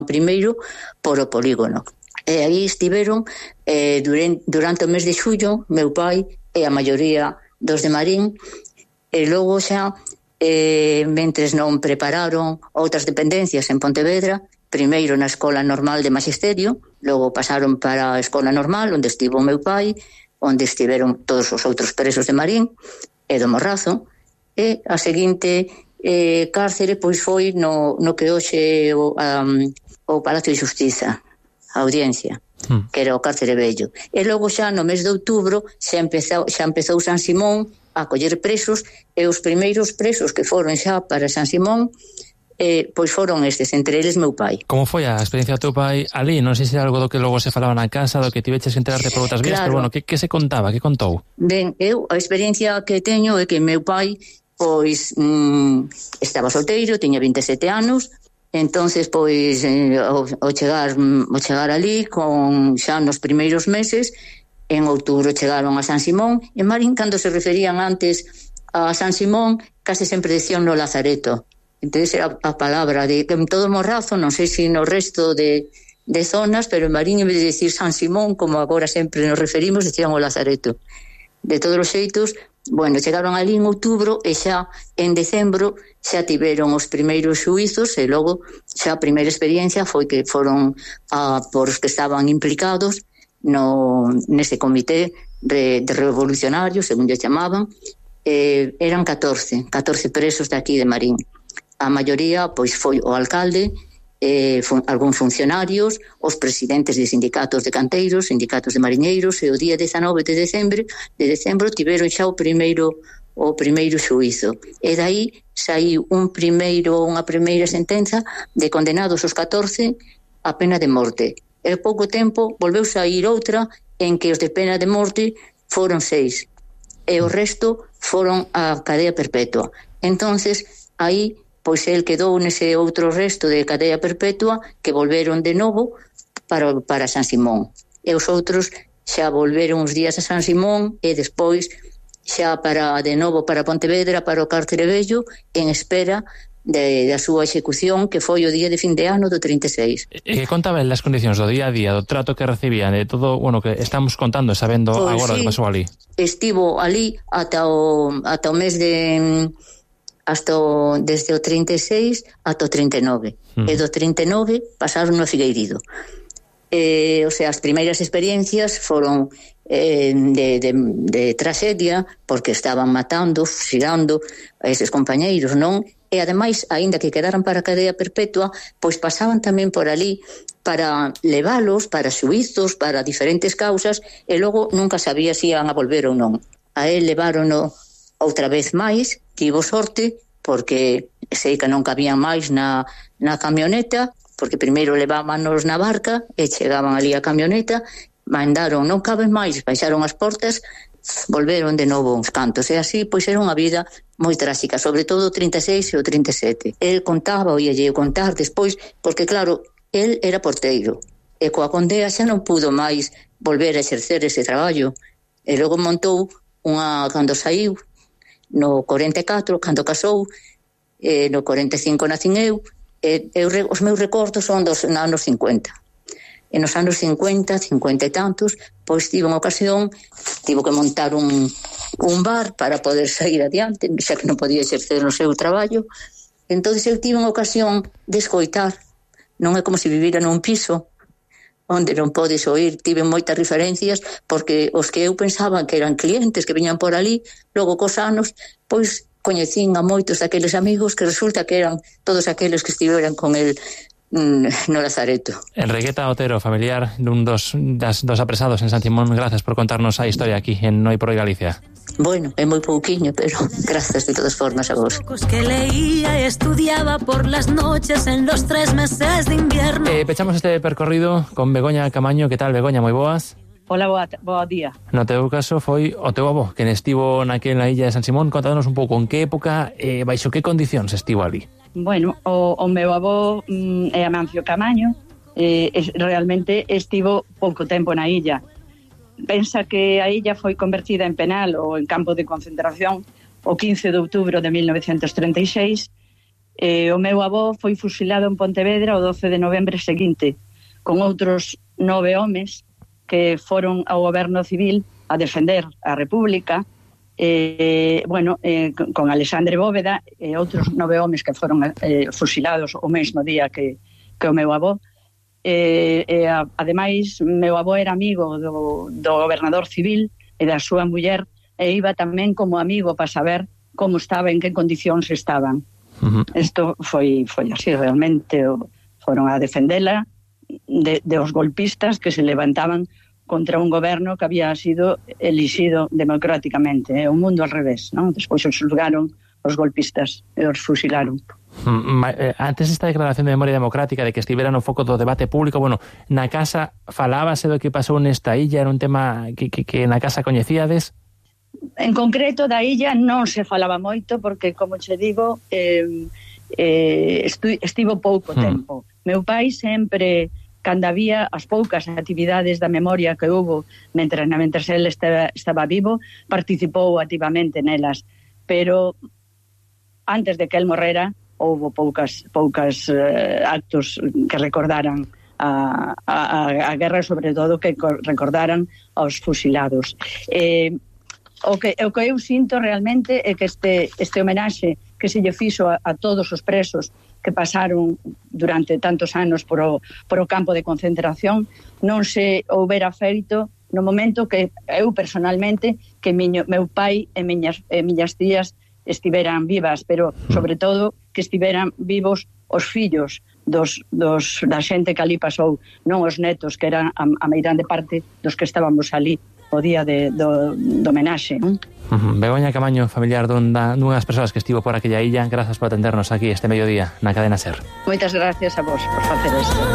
primeiro por o polígono. E aí estiveron durante o mes de xullo meu pai e a maioría dos de Marín, e logo xa mentres non prepararon outras dependencias en Pontevedra, primeiro na Escola Normal de Magisterio, logo pasaron para a Escola Normal onde estivo meu pai, onde estiveron todos os outros presos de Marín e do Morrazo, e a seguinte cárcere pois foi no que hoxe o Palacio de Xustiza, a Audiencia, que era o cárcere vello. E logo xa no mes de outubro xa empezou San Simón a coller presos, e os primeiros presos que foron xa para San Simón pois foron estes, entre eles meu pai. Como foi a experiencia do teu pai ali? Non sei se era algo do que logo se falaba na casa, do que tiveches que enterarte por outras vías, claro. Pero bueno, que se contaba, que contou? Ben, eu a experiencia que teño é que meu pai pois estaba solteiro, tiña 27 anos. Entonces, pois, ao chegar ali, con xa nos primeiros meses, en outubro chegaron a San Simón, e Marín, cando se referían antes a San Simón, case sempre decían no Lazareto. Entonces era a palabra de en todo Morrazo, non sei se no resto de zonas, pero en Marín, en vez de decir San Simón, como agora sempre nos referimos, decían o Lazareto. De todos os xeitos, bueno, chegaron ali en outubro e xa en decembro xa tiveron os primeiros xuizos, e logo xa a primeira experiencia foi que foron por os que estaban implicados nese comité de revolucionarios, según lle chamaban. Eran 14 presos de aquí de Marín. A maioría pois foi o alcalde, algúns funcionarios, os presidentes de sindicatos de canteiros, sindicatos de mariñeiros, e o día 19 de decembro tiveron xa o primeiro xuízo. E dai saiu unha primeira sentenza de condenados os 14 a pena de morte. E pouco tempo volveu sair outra en que os de pena de morte foron 6 e o resto foron a cadea perpetua. Entonces aí pois el quedou nese outro resto de cadea perpetua que volveron de novo para San Simón. E os outros xa volveron uns días a San Simón e despois xa de novo para Pontevedra, para o cárcere vello, en espera da súa execución, que foi o día de fin de ano do 36. E que contaban as condicións do día a día, do trato que recibían, de todo, bueno, que estamos contando, sabendo pois agora o que pasou ali? Estivo ali ata o mes de... desde o 36 ata o 39. E do 39 pasaron no Figueirido. O sea, as primeiras experiencias foron de tragedia, porque estaban matando, fusilando a eses compañeiros, non? E ademais, aínda que quedaran para a cadea perpetua, pois pasaban tamén por ali para leválos, para xuízos, para diferentes causas, e logo nunca sabía se iban a volver ou non. A él levárono outra vez máis, tivo sorte, porque sei que non cabían máis na camioneta, porque primeiro levábanos na barca e chegaban ali a camioneta, mandaron, non caben máis, baixaron as portas, volveron de novo uns cantos, e así pois era unha vida moi tráxica, sobre todo o 36 e o 37. El contaba, oíalle contar despois, porque claro, el era porteiro, e coa condea xa non pudo máis volver a exercer ese traballo, e logo montou cando saiu, no 44, cando casou, no 45 nacín eu, os meus recordos son dos anos 50. E nos anos 50 e tantos, pois tivo que montar un bar para poder sair adiante, xa que non podía exercer no seu traballo. Entón eu tive unha ocasión de escoitar, non é como se vivira nun piso onde non podes oír, tive moitas referencias, porque os que eu pensaba que eran clientes que viñan por ali, logo cos anos, pois coñecín a moitos daqueles amigos que resulta que eran todos aqueles que estiveran con el no Lazareto. Enriqueta Otero, familiar dun dos apresados en San Simón, grazas por contarnos a historia aquí en Noi por Hoy Galicia. Bueno, é moi pouquiño, pero grazas de todas formas a vos. Que leía e estudiaba por las noches en los 3 meses de invierno. Pechamos este percorrido con Begoña Camaño. Que tal, Begoña? Moi boas. Hola, boa día. No teu caso foi o teu avó quen estivo naquela illa de San Simón. Contanos un pouco en que época e baixo que condicións estivo ali. Bueno, o meu avó é Amancio Camaño, realmente estivo pouco tempo na illa. Pensa que a illa foi convertida en penal ou en campo de concentración o 15 de outubro de 1936 O meu avó foi fusilado en Pontevedra o 12 de novembro seguinte, con outros 9 homes que foron ao goberno civil a defender a República, con Alexandre Bóveda e outros 9 homes que foron fusilados o mesmo día que o meu avó. Ademais, meu avó era amigo do gobernador civil e da súa muller, e iba tamén como amigo para saber como estaba, en que condicións estaban. Isto foi así, realmente foron a defendela de os golpistas que se levantaban contra un goberno que había sido elixido democráticamente. O mundo al revés, non? Despois os xulgaron os golpistas e os fusilaron. Antes esta declaración de memoria democrática, de que estivera no foco do debate público, bueno, na casa falábase do que pasou nesta illa, era un tema que na casa coñecíades? En concreto da illa non se falaba moito porque, como che digo, estivo pouco tempo. Meu pai sempre, cando había as poucas actividades da memoria que houve mentres ele estaba vivo, participou activamente nelas, pero antes de que el morrera houve poucas actos que recordaran a guerra, sobre todo que recordaran aos fusilados. O que eu sinto realmente é que este homenaxe que se lle fixo a todos os presos que pasaron durante tantos anos por o campo de concentración non se houbera feito no momento que eu personalmente, que meu pai e miñas tías estiveran vivas, pero sobre todo que estiveran vivos os fillos da xente que ali pasou, non os netos, que eran a meirande parte dos que estábamos ali o día do homenaxe. Begoña Camaño, familiar dunhas persoas que estivo por aquella illa, grazas por atendernos aquí este mediodía na Cadena SER. Moitas gracias a vos por facer isto.